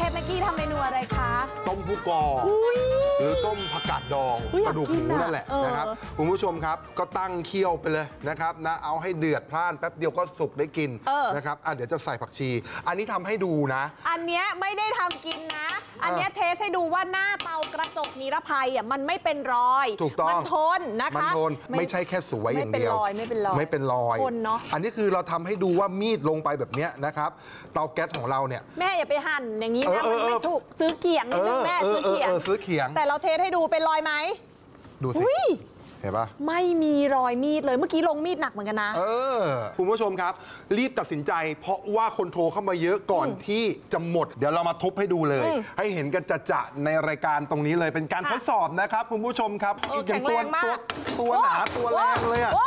ฟแม็กกี้ทำเมนูอะไรคะต้มผู้กองหรือต้มผักกาดดองกระดูกหมูนั่นแหละนะครับคุณผู้ชมครับก็ตั้งเคี่ยวไปเลยนะครับนะเอาให้เดือดพล่านแป๊บเดียวก็สุกได้กินนะครับเดี๋ยวจะใส่ผักชีอันนี้ทำให้ดูนะอันเนี้ยไม่ได้ทำกินนะอันเนี้ยเทสให้ดูว่าหน้าเตากระจกนิรภัยมันไม่เป็นรอยถูกต้องมันทนนะคะมันทนไม่ใช่แค่สวยอย่างเดียวไม่เป็นรอยทนเนาะอันนี้คือเราทำให้ดูว่ามีดลงไปแบบนี้นะครับเตาแก๊สของเราเนี่ยแม่อย่าไปหั่นอย่างนี้นะมันไม่ถูกซื้อเขียงนิดนึงแม่ซื้อเขียงแต่เราเทสให้ดูเป็นรอยไหมดูสิเห็นปะไม่มีรอยมีดเลยเมื่อกี้ลงมีดหนักเหมือนกันนะคุณผู้ชมครับรีบตัดสินใจเพราะว่าคนโทรเข้ามาเยอะก่อนที่จะหมดเดี๋ยวเรามาทุบให้ดูเลยให้เห็นกันจะในรายการตรงนี้เลยเป็นการทดสอบนะครับคุณผู้ชมครับอย่างตัวหนาตัวแรงเลยอ่ะ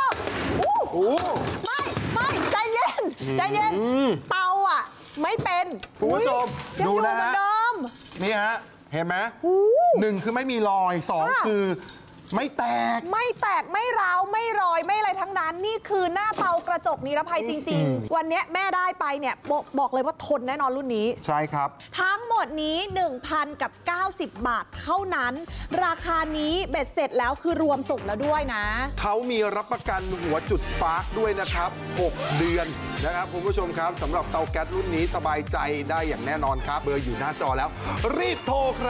ไม่ใจเย็นเตาอ่ะไม่เป็นคุณผู้ชมดูนะฮะนี่ฮะเห็นไหม1คือไม่มีรอย2คือไม่แตกไม่ร้าวไม่รอยไม่อะไรทั้งนั้นนี่คือหน้าเตากระจกนิรภัยจริงๆวันนี้แม่ได้ไปเนี่ยบอกเลยว่าทนแน่นอนรุ่นนี้ใช่ครับทั้งหมดนี้ 1,090 บาทเท่านั้นราคานี้เบ็ดเสร็จแล้วคือรวมส่งแล้วด้วยนะเขามีรับประกันหัวจุดสปาร์คด้วยนะครับ6 เดือนนะครับคุณผู้ชมครับสำหรับเตาแก๊สรุ่นนี้สบายใจได้อย่างแน่นอนครับเบอร์อยู่หน้าจอแล้วรีบโทรครับ